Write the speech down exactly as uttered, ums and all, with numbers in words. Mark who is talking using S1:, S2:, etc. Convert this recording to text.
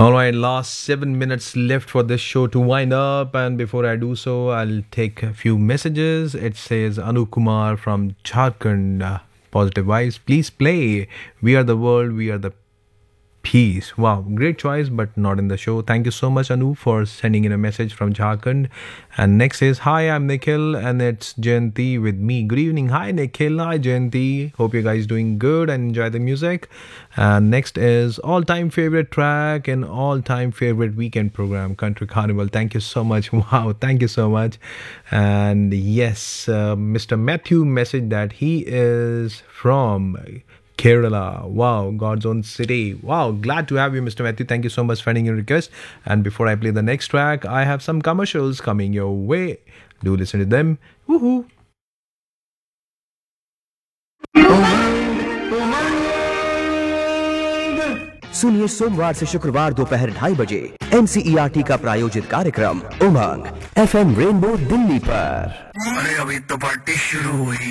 S1: All right, last seven minutes left for this show to wind up. And before I do so, I'll take a few messages. It says Anu Kumar from Jharkhand. Uh, positive vibes. Please play We Are the World, We Are the Peace. Wow, great choice, but not in the show. Thank you so much, Anu, for sending in a message from Jharkhand. And next is, hi, I'm Nikhil, and it's Jayanti with me. Good evening. Hi, Nikhil. Hi, Jayanti. Hope you guys doing good and enjoy the music. And next is all-time favorite track and all-time favorite weekend program, Country Carnival. Thank you so much. Wow, thank you so much. And yes, uh, Mister Matthew messaged that he is from Kerala. Wow, God's own city. Wow, glad to have you, Mister Matthew. Thank you so much for sending your request. And before I play the next track, I have some commercials coming your way. Do listen to them. Woohoo!
S2: सुनिए सोमवार से शुक्रवार दोपहर ढाई बजे NCERT का प्रायोजित कार्यक्रम उमंग एफएम रेनबो दिल्ली पर।
S3: अरे अभी तो पार्टी शुरू हुई।